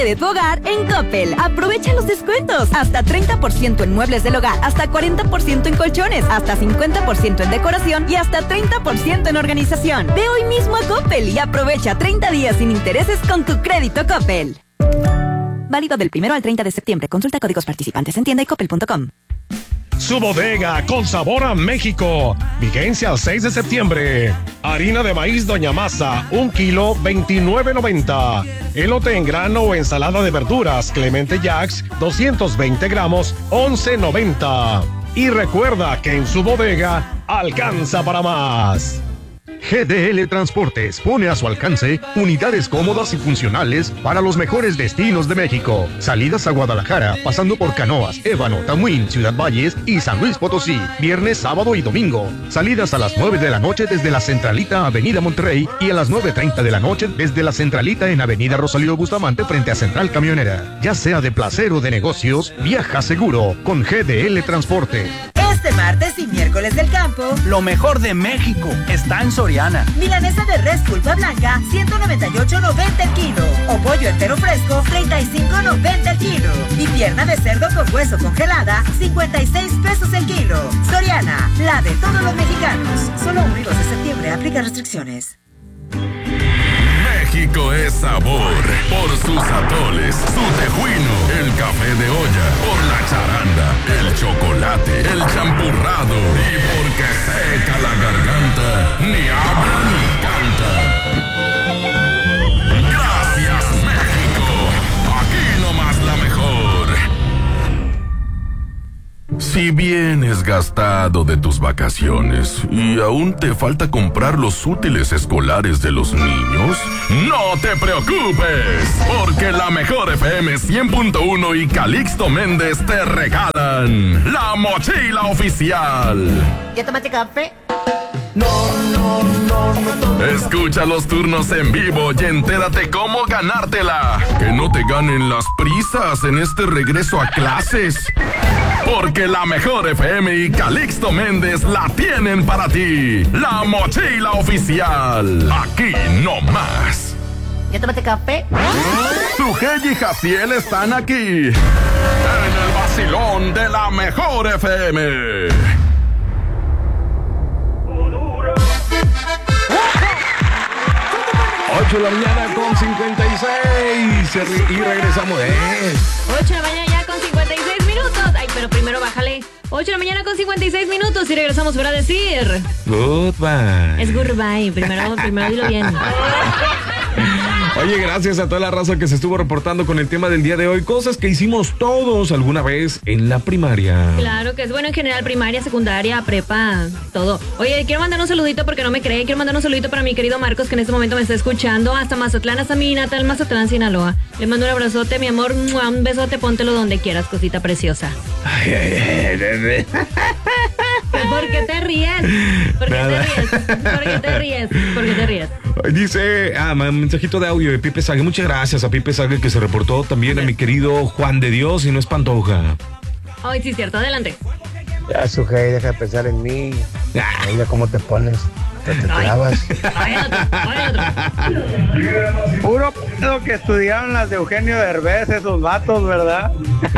de tu hogar en Coppel. Aprovecha los descuentos. Hasta 30% en muebles del hogar, hasta 40% en colchones, hasta 50% en decoración y hasta 30% en organización. Ve hoy mismo a Coppel y aprovecha 30 días sin intereses con tu crédito Coppel. Válido del 1 al 30 de septiembre. Consulta códigos participantes en tienda y coppel.com. Su bodega con sabor a México. Vigencia al 6 de septiembre. Harina de maíz Doña Masa, 1 kilo, $29.90. Elote en grano o ensalada de verduras Clemente Jacks, 220 gramos, $11.90. Y recuerda que en su bodega alcanza para más. GDL Transportes pone a su alcance unidades cómodas y funcionales para los mejores destinos de México. Salidas a Guadalajara, pasando por Canoas, Ébano, Tamuín, Ciudad Valles y San Luis Potosí. Viernes, sábado y domingo. Salidas a las 9 de la noche desde la Centralita Avenida Monterrey y a las 9:30 de la noche desde la Centralita en Avenida Rosalío Bustamante frente a Central Camionera. Ya sea de placer o de negocios, viaja seguro con GDL Transporte. Este martes y miércoles del campo, lo mejor de México está en Soriana. Milanesa de res pulpa blanca, $198.90 el kilo. O pollo entero fresco, $35.90 el kilo. Y pierna de cerdo con hueso congelada, 56 pesos el kilo. Soriana, la de todos los mexicanos. Solo 1 y 2 de septiembre, aplica restricciones. México es sabor por sus atoles, su tejuino, el café de olla, por la charanda, el chocolate, el champurrado y porque seca la garganta, ni habla ni canta. Gracias México, aquí nomás la mejor. Si vienes gastado de tus vacaciones y aún te falta comprar los útiles escolares de los niños, no te preocupes, porque la Mejor FM 100.1 y Calixto Méndez te regalan la mochila oficial. ¿Ya tomaste café? No. Escucha los turnos en vivo y entérate cómo ganártela. Que no te ganen las prisas en este regreso a clases. Porque la Mejor FM y Calixto Méndez la tienen para ti. La mochila oficial. Aquí no más. ¿Ya tomaste café? Sujei y Jaciel están aquí. En el vacilón de la Mejor FM. 8 de la mañana con 56 y regresamos. 8 de la mañana ya con 56 minutos. Ay, pero primero bájale. 8 de la mañana con 56 minutos y regresamos para decir goodbye. Es goodbye. Primero dilo bien. Oye, gracias a toda la raza que se estuvo reportando con el tema del día de hoy. Cosas que hicimos todos alguna vez en la primaria. Claro que es bueno en general, primaria, secundaria, prepa, todo. Oye, quiero mandar un saludito porque no me cree. Quiero mandar un saludito para mi querido Marcos, que en este momento me está escuchando. Hasta Mazatlán, hasta mi natal Mazatlán, Sinaloa. Le mando un abrazote, mi amor. Un besote, póntelo donde quieras, cosita preciosa. ¿Por qué te ríes? ¿Por qué te ríes? Dice, mensajito de audio de Pipe Sague. Muchas gracias a Pipe Sague que se reportó. También a mi querido Juan de Dios y no es Pantoja. Ay, sí, cierto, adelante. Ya, Sujei, deja de pensar en mí. Mira cómo te pones. Te clavas. Puro pedo que estudiaron las de Eugenio Derbez, esos vatos, ¿verdad?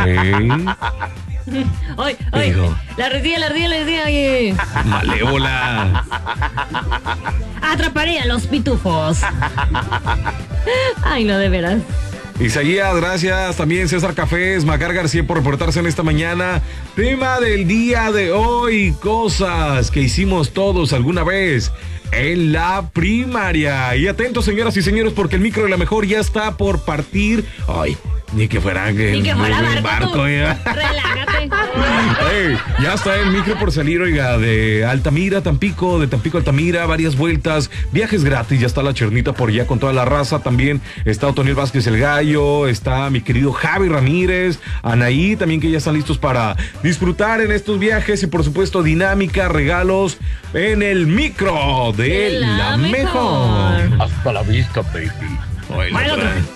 Ay, la ardilla, oye. Malévola. Atraparé a los pitufos. Ay, no, de veras. Isaías, gracias. También César Cafés, Macar García por reportarse en esta mañana. Tema del día de hoy, cosas que hicimos todos alguna vez en la primaria. Y atentos, señoras y señores, porque el micro de la mejor ya está por partir. Ay, ni que fuera barco. Relájate. Hey, ya está el micro por salir, oiga, de Altamira, Tampico, de Tampico a Altamira, varias vueltas, viajes gratis, ya está la Chernita por allá con toda la raza, también está Otoniel Vázquez el Gallo, está mi querido Javi Ramírez, Anaí, también que ya están listos para disfrutar en estos viajes y por supuesto dinámica, regalos en el micro de la mejor. Hasta la vista, baby. Oye,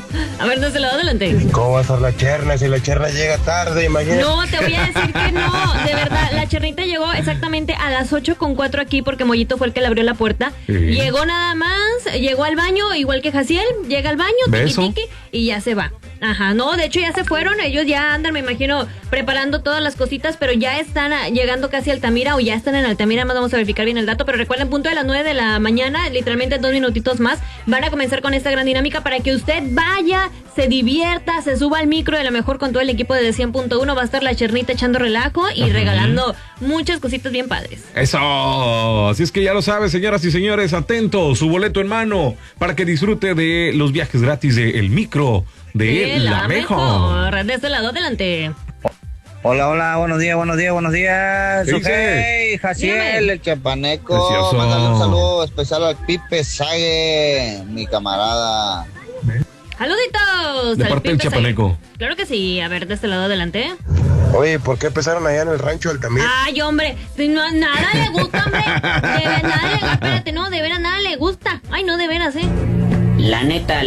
A ver, no se lo adelante. ¿Cómo va a estar la cherna si la cherna llega tarde? Imagínate. No, te voy a decir que no, de verdad. La chernita llegó exactamente a las 8:04 aquí porque Mollito fue el que le abrió la puerta. Sí. Llegó nada más, llegó al baño, igual que Jaciel, llega al baño, tiqui, y ya se va. Ajá, no, de hecho ya se fueron, ellos ya andan, me imagino, preparando todas las cositas, pero ya están llegando casi a Altamira o ya están en Altamira, más vamos a verificar bien el dato, pero recuerden, punto de las 9 de la mañana, literalmente en 2 minutitos más, van a comenzar con esta gran dinámica para que usted vaya, se divierta, se suba al micro, de lo mejor con todo el equipo de 100.1 va a estar la chernita echando relajo y regalando muchas cositas bien padres. Eso, así es que ya lo sabe, señoras y señores, atentos, su boleto en mano para que disfrute de los viajes gratis de El Micro de La Mejor. De este lado, adelante. Hola, buenos días. Hey, Jaciel, el chapaneco. Mándale un saludo especial al Pipe Sague, mi camarada. ¡Saluditos! De parte del chapaneco. Claro que sí. A ver, de este lado, adelante. Oye, ¿por qué empezaron allá en el rancho del Altamira? Ay, hombre, no, nada le gusta, hombre. Espérate, no, de veras nada le gusta. Ay, no, de veras, La neta.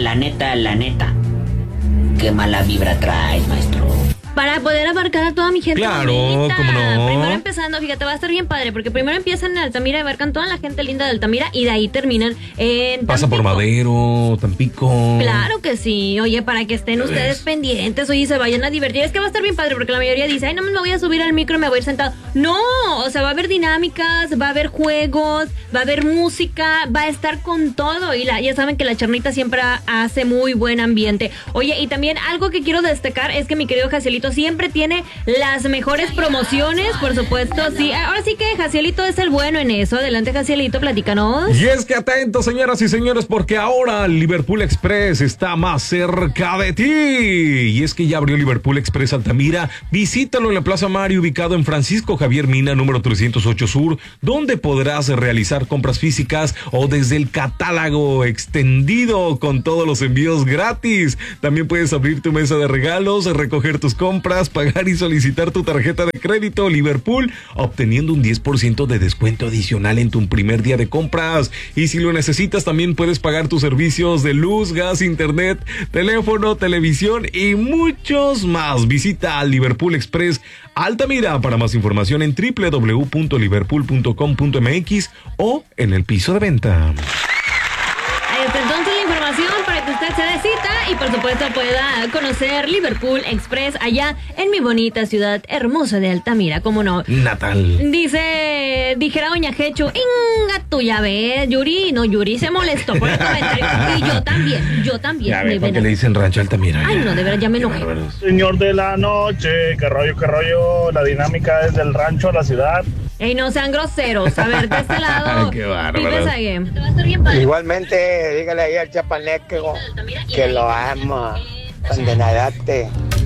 Qué mala vibra traes, maestro. Para poder abarcar a toda mi gente. Claro, bonita. cómo no. Primero empezando, fíjate, va a estar bien padre, porque primero empiezan en Altamira y abarcan toda la gente linda de Altamira y de ahí terminan en Pasa Tampico. por Madero, Tampico. Claro que sí, oye, para que estén ustedes pendientes, oye, se vayan a divertir. Es que va a estar bien padre, porque la mayoría dice, ay, no me voy a subir al micro y me voy a ir sentado. No, o sea, va a haber dinámicas, va a haber juegos, va a haber música, va a estar con todo. Y ya saben que la chernita siempre hace muy buen ambiente. Oye, y también algo que quiero destacar es que mi querido Jacielito siempre tiene las mejores promociones, por supuesto. Sí, ahora sí que Jacielito es el bueno en eso. Adelante, Jacielito, platícanos. Y es que atentos, señoras y señores, porque ahora Liverpool Express está más cerca de ti. Y es que ya abrió Liverpool Express Altamira. Visítalo en la Plaza Mario, ubicado en Francisco Javier Mina, número 308 Sur, donde podrás realizar compras físicas o desde el catálogo extendido con todos los envíos gratis. También puedes abrir tu mesa de regalos, recoger tus compras, pagar y solicitar tu tarjeta de crédito Liverpool, obteniendo un 10% de descuento adicional en tu primer día de compras. Y si lo necesitas, también puedes pagar tus servicios de luz, gas, internet, teléfono, televisión y muchos más. Visita Liverpool Express Altamira para más información en www.liverpool.com.mx o en el piso de venta. Ahí está entonces la información para que usted se dé cita y por supuesto pueda conocer Liverpool Express allá en mi bonita ciudad hermosa de Altamira, ¿cómo no? Natal. Dijera doña Jechu, inga tú ya ves, Yuri se molestó por el comentario y yo también. Ya ves, ¿por qué le dicen rancho Altamira? Ay, no, de verdad, ya me enojé. Señor de la noche, qué rollo, la dinámica es del rancho a la ciudad. Ey, no sean groseros, a ver, de este lado. Qué bárbaro. Te va a estar bien padre. Igualmente, dígale ahí al chapaneco que lo amo. Condenadate.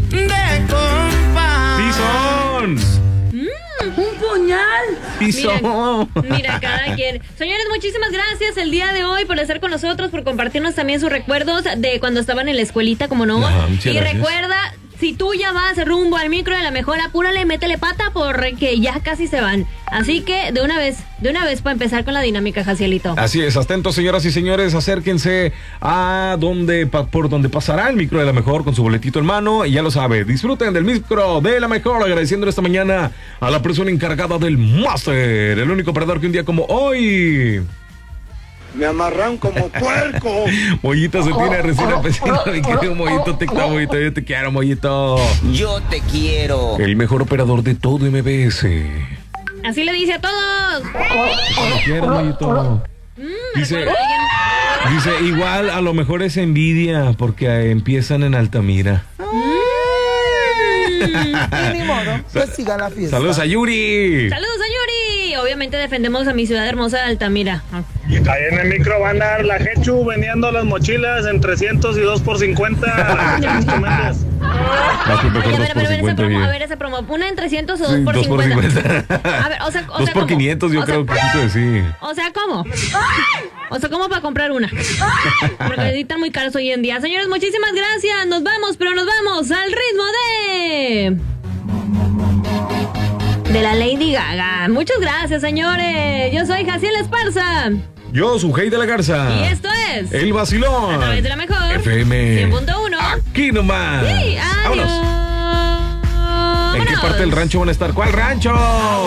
¡Pisón! ¡Un puñal! ¡Pisón! Mira, cada quien. Señores, muchísimas gracias el día de hoy por estar con nosotros, por compartirnos también sus recuerdos de cuando estaban en la escuelita, como no. Y gracias. Recuerda, si tú ya vas rumbo al micro de La Mejor, apúrale, métele pata porque ya casi se van. Así que de una vez para empezar con la dinámica, Jacielito. Así es, atentos, señoras y señores, acérquense a por donde pasará el micro de La Mejor con su boletito en mano y ya lo sabe, disfruten del micro de La Mejor, agradeciendo esta mañana a la persona encargada del máster, el único operador que un día como hoy Me amarran como puerco. Mollito se tiene recién apetecido. Mi querido Mollito, te quiero, Mollito. Yo te quiero, Mollito. Yo te quiero. El mejor operador de todo MBS. Así le dice a todos. Te quiero, Mollito. Dice, igual a lo mejor es envidia porque empiezan en Altamira. Ni modo, que siga la fiesta. Saludos a Yuri. Saludos a Yuri. Obviamente defendemos a mi ciudad hermosa de Altamira. Ahí en el micro va a andar la Jechu vendiendo las mochilas en 300 y 2 por 50. A ver, esa promo. ¿Una en 300 o 2 por 50? A ver, o sea, 2 por 500 yo creo que quiso decir. O sea, ¿cómo? O sea, ¿cómo para comprar una? Porque editan muy caros hoy en día. Señores, muchísimas gracias. Nos vamos, pero nos vamos al ritmo de la Lady Gaga. Muchas gracias, señores. Yo soy Jaciel Esparza. Yo, Sujei de la Garza. Y esto es El Vacilón. A través de La Mejor FM 100.1. Aquí nomás. Sí, adiós. Vámonos. ¿En qué parte del rancho van a estar? ¿Cuál rancho?